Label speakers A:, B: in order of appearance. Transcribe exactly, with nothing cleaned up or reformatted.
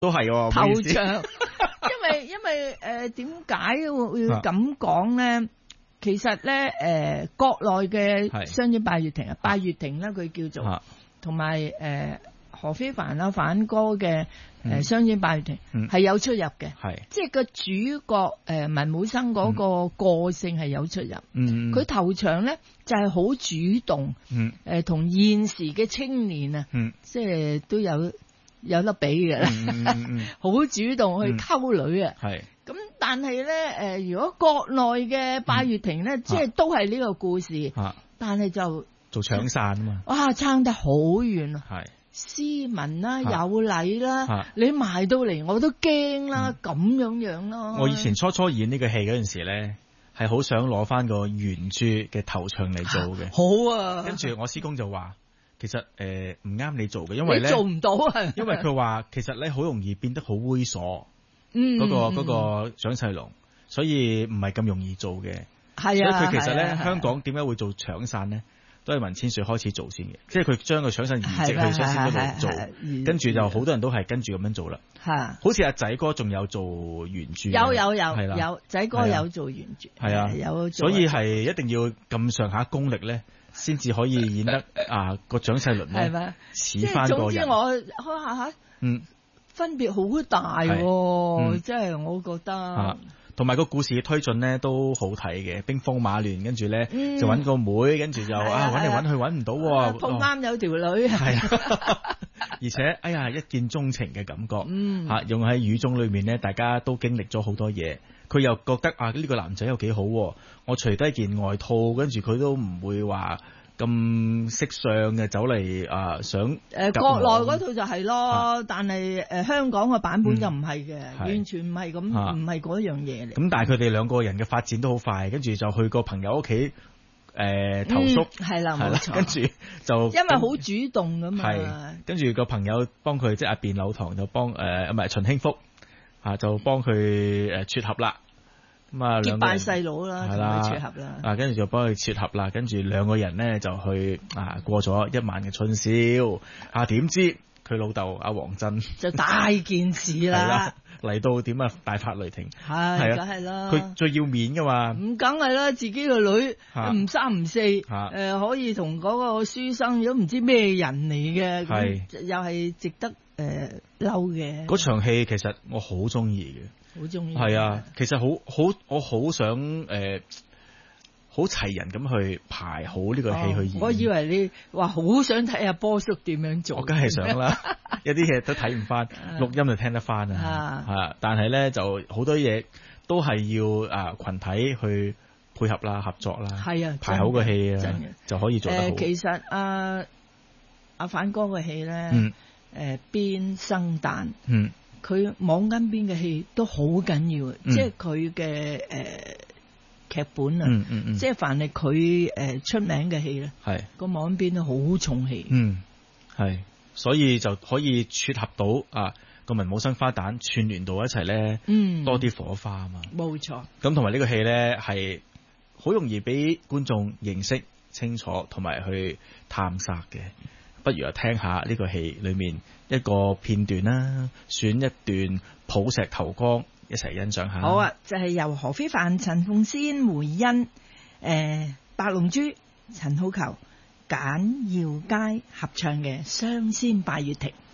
A: 都係喎
B: 頭場，因為因為誒點解會咁講咧？其實咧誒、呃、國內嘅雙子拜月亭啊，拜月亭咧佢叫做，同埋誒何非凡啦、反哥嘅誒雙子拜月亭係有出入嘅，係、嗯、即係個主角誒、呃、文武生嗰個個性係有出入。嗯，佢頭場咧就係、是、好主動，嗯誒同、呃、現時嘅青年啊，嗯即係都有。有得比嘅啦，好、嗯嗯、主動去溝女啊！係、嗯、咁，但係咧，誒、呃，如果國內嘅拜月亭咧，即、嗯、係、就是、都係呢個故事，啊、但係就
A: 做搶散啊嘛！
B: 哇，撐得好遠啊！係斯文啦，有禮啦、啊，你埋到嚟我都驚啦，咁、嗯、樣樣咯。
A: 我以前初初演呢個戲嗰陣時咧，係好想攞翻個原著嘅頭場嚟做嘅、啊。好啊！跟住我師公就話。其實誒唔啱你做嘅，因為咧
B: 做唔到啊。因
A: 為佢話其實咧好容易變得好猥瑣，嗯，嗰、那個嗰、那個蔣世龍，所以唔係咁容易做嘅。係啊，所以佢其實咧、啊啊、香港點解會做搶散咧，都係文千歲開始做先嘅，即係佢將個搶散移植去搶散嗰度做，跟住就好多人都係跟住咁樣做啦。係、啊，好似阿仔哥仲有做原著，
B: 有有有係啦，有仔哥有做原著，係啊，有，
A: 所以係一定要咁上下功力咧。先至可以演得啊個蔣世麟咧似翻個人。總之我開下下，嗯，分別好大喎，即係、嗯、我覺得。同埋個故事嘅推進咧都好睇嘅，兵荒馬亂，跟住咧就揾個妹，跟住就啊揾嚟揾去揾唔到喎，
B: 碰啱有條女。係
A: 啊，而且哎呀一見鍾情嘅感覺，嗯嚇，用喺雨中裏面咧，大家都經歷咗好多嘢。佢又覺得啊呢、這個男仔又幾好，我除低件外套，跟住佢都唔會話咁識相嘅走嚟啊想誒、呃、國內
B: 嗰套就係咯，啊、但係誒、呃、香港嘅版本就唔係嘅，完全唔係咁，唔係嗰樣嘢嚟。
A: 咁但係佢哋兩個人嘅發展都好快，跟住就去個朋友屋企誒投宿，係啦冇錯，跟住就因
B: 為好主動噶嘛，係
A: 跟住個朋友幫佢即係阿卞柳堂就幫誒唔係秦興福。啊，就幫佢誒撮合啦，咁啊結拜細佬啦，同佢撮合啦，啊跟住就幫佢撮合啦，跟住兩個人咧就去啊過咗一晚嘅春宵，啊點知佢老豆阿黃振
B: 就大件事啦，
A: 嚟到點啊大發雷霆，
B: 係梗係啦，
A: 佢最要面噶嘛，
B: 唔梗係啦，自己個女唔三唔四，誒、呃、可以同嗰個書生都唔知咩人嚟嘅，係又係值得。誒，嬲嘅
A: 嗰場戲其實我好中意嘅，
B: 好中意
A: 係啊，其實好好我好想誒，好、呃、齊人咁去排好呢個戲去演、哦。
B: 我以為你話好想睇下波叔點樣做，
A: 我梗係想啦，有啲嘢都睇唔翻，錄音就聽得翻啊，係，但係咧就好多嘢都係要啊群體去配合啦、合作啦，係啊，排好個戲啊，就可以做得好。
B: 呃、其實阿阿反哥嘅戲咧。嗯誒、呃，邊生旦，嗯，佢網根邊嘅戲都好緊要，嗯、即係佢嘅誒劇本啊，嗯嗯嗯、即係凡係佢誒出名嘅戲咧，係個網邊都好重戲，嗯，
A: 係，所以就可以撮合到啊個文武生花旦串聯到一齊咧，嗯，多啲火花啊嘛，
B: 冇錯。咁
A: 同埋呢個戲咧係好容易俾觀眾認識清楚，同埋去探索嘅。不如啊，聽下呢個戲裏面一個片段啦，選一段抱石頭江一齊欣賞下。
B: 好啊，就係、是、由何非凡、陳鳳仙、梅欣、誒、呃、白龍珠、陳浩球、簡耀佳合唱嘅《雙仙拜月亭》。